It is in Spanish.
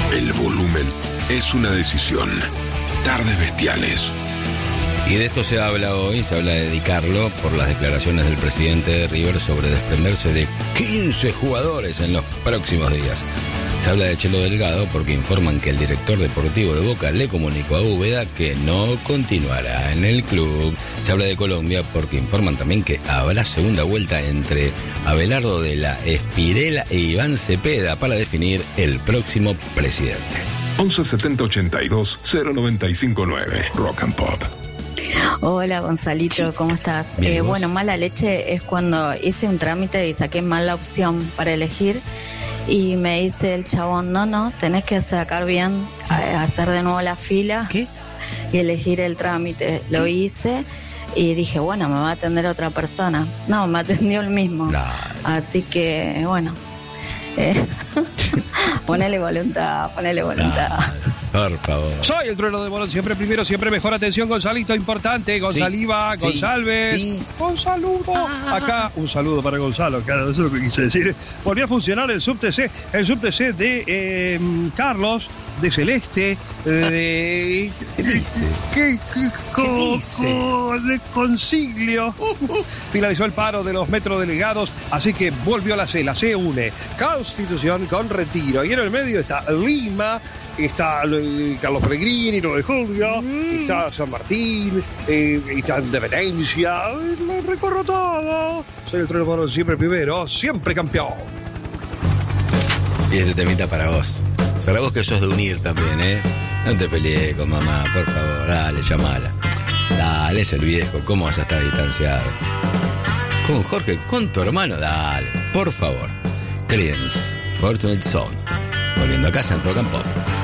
El volumen es una decisión. Tardes Bestiales. Y de esto se habla hoy, se habla de Di Carlo por las declaraciones del presidente de River sobre desprenderse de 15 jugadores en los próximos días. Se habla de Chelo Delgado porque informan que el director deportivo de Boca le comunicó a Úbeda que no continuará en el club. Se habla de Colombia porque informan también que habrá segunda vuelta entre Abelardo de la Espirela e Iván Cepeda para definir el próximo presidente. 11 70 82 0959 Rock and Pop. Hola Gonzalito, ¿cómo estás? Bueno, mala leche es cuando hice un trámite y saqué mal la opción para elegir y me dice el chabón, no, tenés que sacar bien, hacer de nuevo la fila. ¿Qué? Y elegir el trámite. Lo hice y dije, bueno, me va a atender otra persona. No, me atendió el mismo. Así que, bueno, ponele voluntad. Por favor. Soy el trueno de Morón, siempre primero, siempre mejor. Atención, Gonzalito, importante. Gonzaliva, sí, González. sí. Gonzaludo. Acá, un saludo para Gonzalo, claro, eso es lo que quise decir. Volvió a funcionar el subTC. El subTC de Carlos, de Celeste, de... ¿Qué dice? ¿Qué dice? De Concilio. Finalizó el paro de los metrodelegados, así que volvió la C une Constitución con Retiro. Y en el medio está Lima, está Carlos Pellegrini, lo de Julio, está San Martín, está Independencia. Lo recorro todo. Soy el trueno Morón, siempre primero, siempre campeón. Y este temita para vos. Para vos que sos de unir también, ¿eh? No te pelees con mamá, por favor. Dale, llamala. Dale, es el viejo. ¿Cómo vas a estar distanciado? Con Jorge, con tu hermano. Dale, por favor. Creedence, Fortunate Son. Volviendo a casa en Rock and Pop.